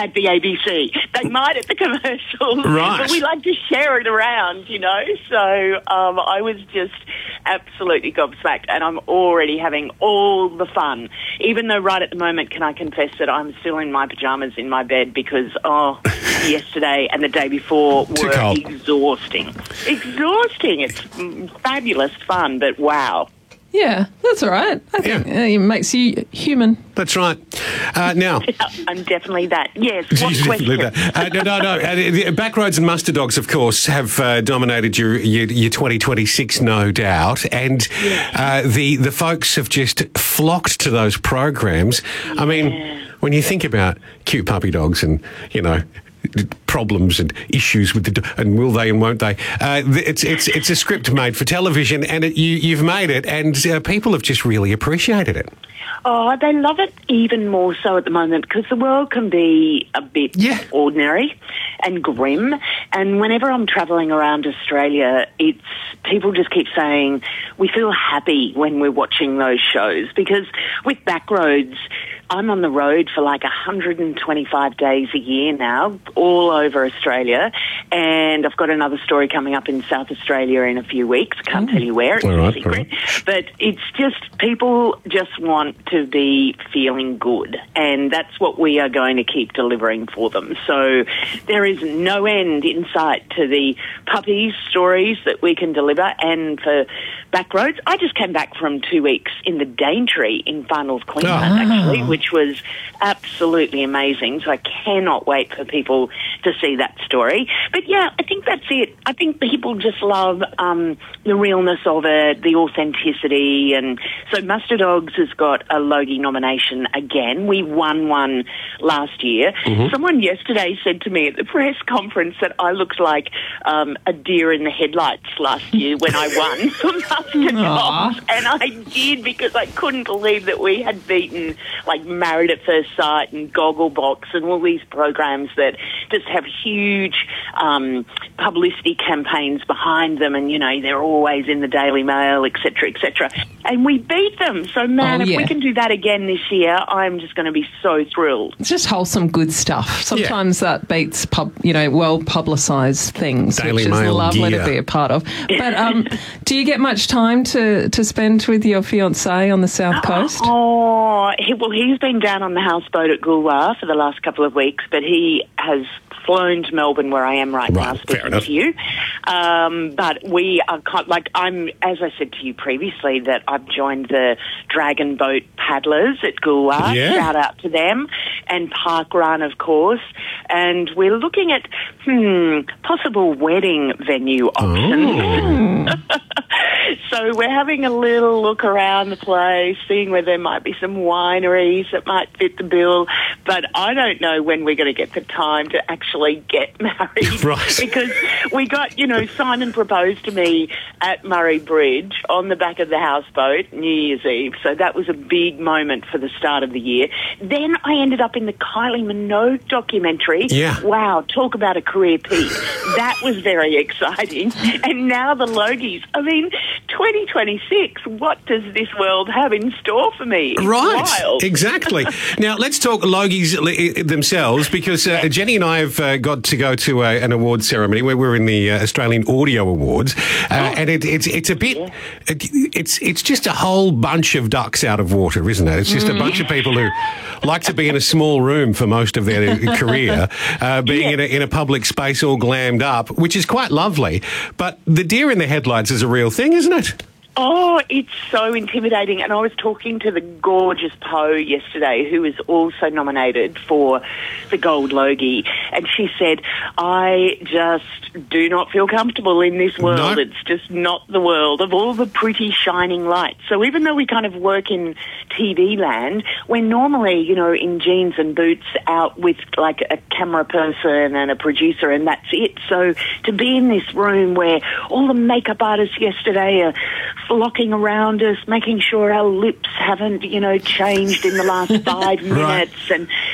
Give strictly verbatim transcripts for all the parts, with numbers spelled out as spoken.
at the A B C. They might at the commercials, Right. but we like to share it around, you know. So um, I was just absolutely gobsmacked, and I'm already having all the fun. Even though right at the moment, can I confess that I'm still in my pyjamas in my bed because, oh, yesterday and the day before Too were cold. exhausting. Exhausting. It's mm, fabulous fun, but wow. Yeah, that's all right. I think Yeah. uh, it makes you human. That's right. Uh, now... I'm definitely that. Yes, what You question? didn't do that. Uh, no, no, no. Uh, the Backroads and Muster Dogs, of course, have uh, dominated your, your your twenty twenty-six, no doubt. And uh, the the folks have just flocked to those programs. I mean, when you think about cute puppy dogs and, you know, problems and issues with the do- and will they and won't they? Uh, it's it's it's a script made for television, and it, you you've made it, and uh, people have just really appreciated it. Oh, they love it even more so at the moment because the world can be a bit Yeah. ordinary and grim. And whenever I'm travelling around Australia, it's people just keep saying we feel happy when we're watching those shows because with Backroads, I'm on the road for like one hundred twenty-five days a year now, all over Australia, and I've got another story coming up in South Australia in a few weeks. Can't tell you where, it's All right, a secret. all right. But it's just, people just want to be feeling good, and that's what we are going to keep delivering for them. So there is no end in sight to the puppies stories that we can deliver, and for Backroads, I just came back from two weeks in the Daintree in Far North Queensland, Oh. actually, which was absolutely amazing. So I cannot wait for people to see that story. But yeah, I think that's it. I think people just love um, the realness of it, the authenticity. And so Muster Dogs has got a Logie nomination again. We won one last year. Mm-hmm. Someone yesterday said to me at the press conference that I looked like um, a deer in the headlights last year when I won for Muster Dogs. And I did, because I couldn't believe that we had beaten like Married at First Sight and Gogglebox and all these programs that just have huge um, publicity campaigns behind them, and you know they're always in the Daily Mail, et cetera, et cetera. And we beat them. So man, Oh, if yeah. we can do that again this year, I'm just going to be so thrilled. It's just wholesome, good stuff. Sometimes that beats, pub, you know, well publicised things, Daily which is Mail lovely gear. to be a part of. But um, do you get much time to, to spend with your fiancé on the South Coast? Oh, he, well, he's been down on the houseboat at Goolwa for the last couple of weeks, but he has flown to Melbourne, where I am right, Right, now, fair speaking enough. to you. Um, but we are kind like I'm, as I said to you previously, that I've joined the Dragon Boat Paddlers at Goolwa. Yeah. Shout out to them, and Park Run, of course. And we're looking at hmm possible wedding venue options. Oh. So we're having a little look around the place, seeing where there might be some wineries that might fit the bill. But I don't know when we're going to get the time to actually get married. Right. Because we got, you know, Simon proposed to me at Murray Bridge on the back of the houseboat New Year's Eve. So that was a big moment for the start of the year. Then I ended up in the Kylie Minogue documentary. Yeah. Wow, talk about a career peak. That was very exciting. And now the Logies. I mean, twenty twenty-six, what does this world have in store for me? It's Right, wild. exactly. Now, let's talk Logies li- themselves, because uh, Jenny and I have uh, got to go to a, an awards ceremony where we're in the uh, Australian Audio Awards, uh, and it, it's it's a bit, it, it's it's just a whole bunch of ducks out of water, isn't it? It's just a bunch of people who like to be in a small room for most of their career, uh, being in, a, in a public space all glammed up, which is quite lovely. But the deer in the headlights is a real thing, isn't it? Oh, it's so intimidating. And I was talking to the gorgeous Poe yesterday, who was also nominated for the Gold Logie. And she said, I just do not feel comfortable in this world. No. It's just not the world of all the pretty shining lights. So even though we kind of work in T V land, we're normally, you know, in jeans and boots out with like a camera person and a producer, and that's it. So to be in this room where all the makeup artists yesterday are flocking around us, making sure our lips haven't, you know, changed in the last five minutes, and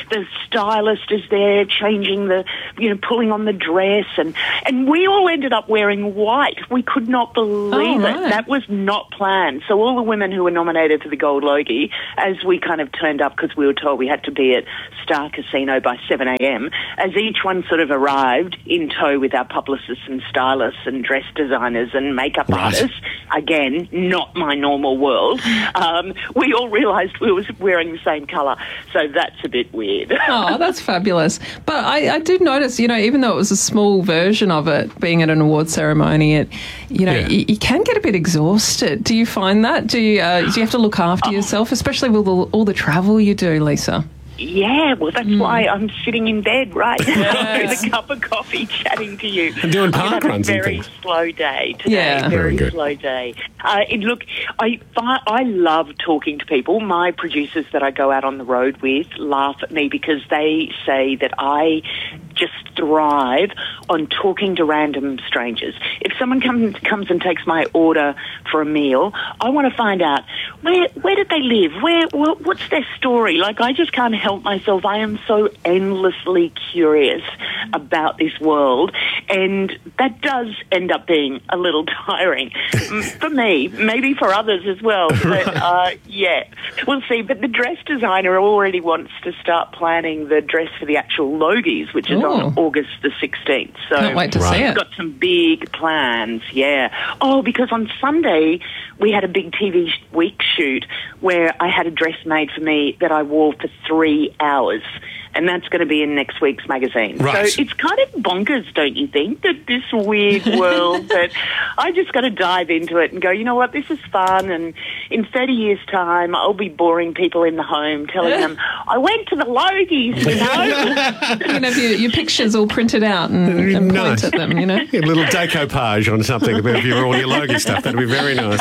the stylist is there changing the, you know, pulling on the dress, and, and we all ended up wearing white. We could not believe Oh, it. right. That was not planned. So all the women who were nominated for the Gold Logie, as we kind of turned up because we were told we had to be at Star Casino by seven a.m., as each one sort of arrived in tow with our publicists and stylists and dress designers and makeup Right. artists, again, not my normal world, um, we all realised we were wearing the same colour. So that's a bit weird. Oh, that's fabulous. But I, I did notice, you know, even though it was a small version of it, being at an award ceremony, it, you know, Yeah. you, you can get a bit exhausted. Do you find that? Do you, uh, do you have to look after yourself, especially with all, all the travel you do, Lisa? Yeah, well, that's Hmm. why I'm sitting in bed right now Yes. with a cup of coffee chatting to you. And doing I've park had runs a and very things. slow day today. Yeah. Very Very, good. slow day. Uh, it, look, I, fi- I love talking to people. My producers that I go out on the road with laugh at me because they say that I just thrive on talking to random strangers. If someone comes comes and takes my order for a meal, I want to find out where where did they live? Where wh- what's their story? Like, I just can't help myself. I am so endlessly curious about this world, and that does end up being a little tiring Mm, for me, maybe for others as well. But uh, yeah, we'll see. But the dress designer already wants to start planning the dress for the actual Logies, which is Ooh. on August the sixteenth. So Can't wait to Right. see we've it. got some big plans, yeah. Oh, because on Sunday we had a big T V sh- week shoot where I had a dress made for me that I wore for three hours. And that's going to be in next week's magazine. Right. So it's kind of bonkers, don't you think, that this weird world that I just got to dive into it and go, you know what, this is fun, and in thirty years' time I'll be boring people in the home telling them, I went to the Logies, you know. You can have your, your pictures all printed out and, and Nice. point at them, you know? A little decoupage on something about your all your Logie stuff. That'd be very nice.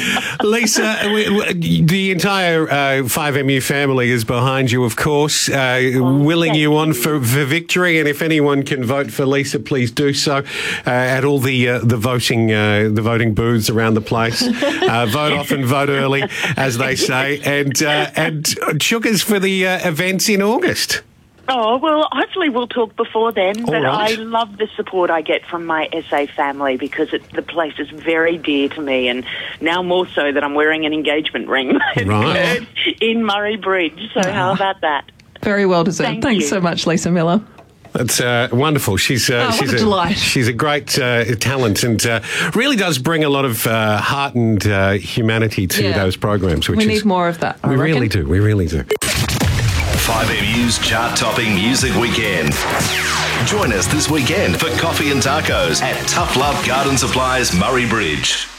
Lisa, we, we, the entire uh, five M U family is behind you, of course, uh, willing thank you on for, for victory. And if anyone can vote for Lisa, please do so uh, at all the uh, the voting uh, the voting booths around the place. Uh, vote often, vote early, as they say. And uh, and sugars for the uh, events in August. Oh, well, hopefully we'll talk before then, but right. I love the support I get from my S A family because it, the place is very dear to me, and now more so that I'm wearing an engagement ring Right. in Murray Bridge. So how about that? Very well deserved. Thank Thanks you. so much, Lisa Miller. That's uh, wonderful. She's uh, Oh, what she's a delight. She's a great uh, talent and uh, really does bring a lot of uh, heart and uh, humanity to Yeah. those programs. Which We is, need more of that, I We really reckon. do. We really do. five M U's chart-topping music weekend. Join us this weekend for coffee and tacos at Tough Love Garden Supplies, Murray Bridge.